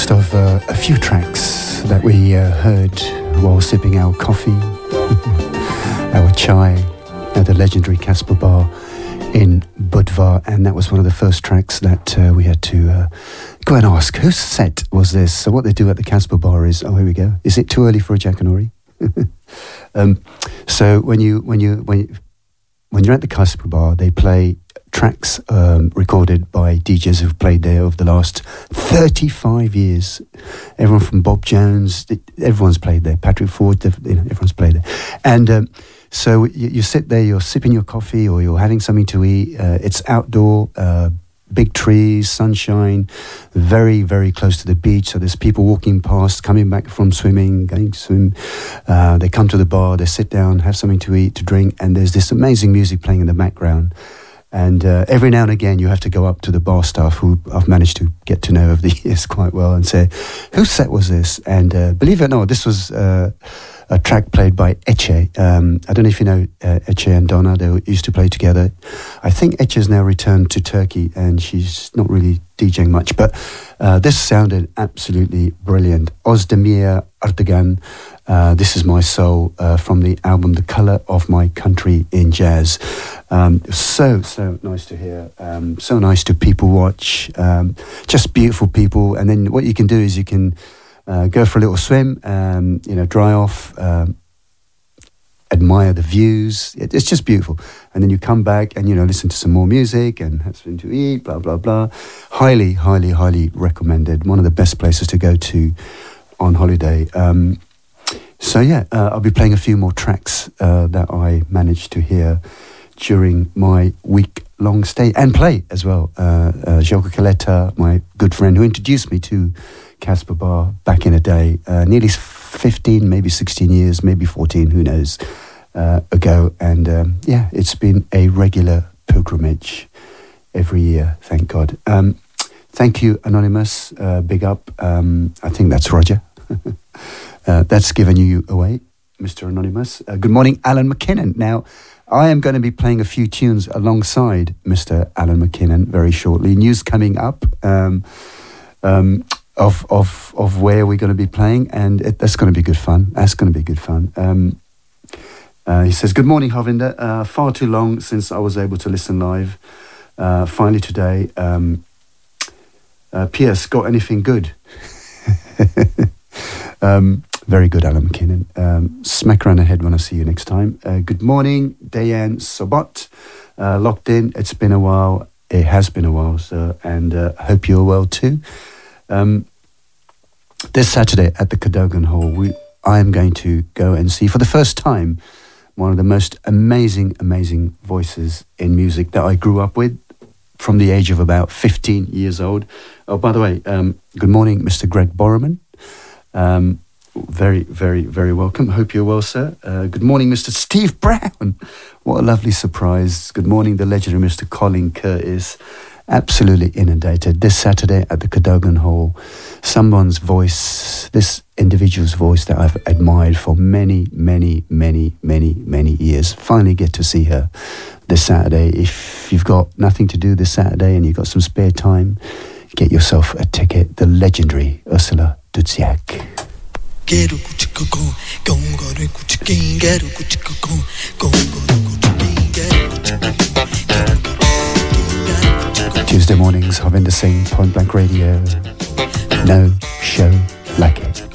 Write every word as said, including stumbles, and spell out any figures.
first of uh, a few tracks that we uh, heard while sipping our coffee, our chai at the legendary Casper Bar in Budva, and that was one of the first tracks that uh, we had to uh, go and ask, whose set was this? So what they do at the Casper Bar is, oh, here we go. Is it too early for a Jackanory? um, so when you when you when you, when you're at the Casper Bar, they play tracks um, recorded by D Js who've played there over the last thirty-five years. Everyone from Bob Jones, everyone's played there. Patrick Ford, you know, everyone's played there. And um, so you, you sit there, you're sipping your coffee or you're having something to eat. Uh, it's outdoor, uh, big trees, sunshine, very, very close to the beach. So there's people walking past, coming back from swimming, going to swim. Uh, they come to the bar, they sit down, have something to eat, to drink, and there's this amazing music playing in the background. And uh, every now and again, you have to go up to the bar staff, who I've managed to get to know over the years quite well, and say, whose set was this? And uh, believe it or not, this was uh, a track played by Eche. Um, I don't know if you know uh, Eche and Donna. They used to play together. I think Eche's now returned to Turkey, and she's not really DJing much. But uh, this sounded absolutely brilliant. Ozdemir Erdogan, uh, This Is My Soul, uh, from the album The Colour of My Country in Jazz. Um, so, so nice to hear. Um, so nice to people watch. Um, just beautiful people. And then what you can do is you can uh, go for a little swim, um, you know, dry off, um, admire the views. It, it's just beautiful. And then you come back and, you know, listen to some more music and have something to eat, blah, blah, blah. Highly, highly, highly recommended. One of the best places to go to on holiday. Um, so, yeah, uh, I'll be playing a few more tracks uh, that I managed to hear during my week-long stay, and play as well. Uh, uh, Joko Caletta, my good friend who introduced me to Casper Bar back in a day, uh, nearly fifteen, maybe sixteen years, maybe fourteen, who knows, uh, ago. And um, yeah, it's been a regular pilgrimage every year, thank God. Um, thank you, Anonymous, uh, big up. Um, I think that's Roger. uh, that's given you away, Mister Anonymous. Uh, good morning, Alan McKinnon. Now, I am going to be playing a few tunes alongside Mister Alan McKinnon very shortly. News coming up um, um, of of of where we're going to be playing, and it, that's going to be good fun. That's going to be good fun. Um, uh, he says, "Good morning, Harvinder. Uh, far too long since I was able to listen live. Uh, finally today. Um, uh, P S Got anything good?" um, Very good, Alan McKinnon. Um, smack around the head when I see you next time. Uh, good morning, Dayan Sobot. Uh, locked in. It's been a while. It has been a while, sir. And I uh, hope you're well too. Um, this Saturday at the Cadogan Hall, we, I am going to go and see, for the first time, one of the most amazing, amazing voices in music that I grew up with from the age of about fifteen years old. Oh, by the way, um, good morning, Mister Greg Borman. Um, Very, very, very welcome. Hope you're well, sir. Uh, good morning, Mister Steve Brown. What a lovely surprise. Good morning, the legendary Mister Colin Curtis. Absolutely inundated. This Saturday at the Cadogan Hall, someone's voice, this individual's voice that I've admired for many, many, many, many, many years. Finally get to see her this Saturday. If you've got nothing to do this Saturday and you've got some spare time, get yourself a ticket. The legendary Ursula Dudziak. Quero cuchicoco, gongore cuchiquin, quero cuchicoco, gongore cuchiquin, quero cuchiquin. Tuesday mornings, Harvinder Singh, Point Blank Radio. No show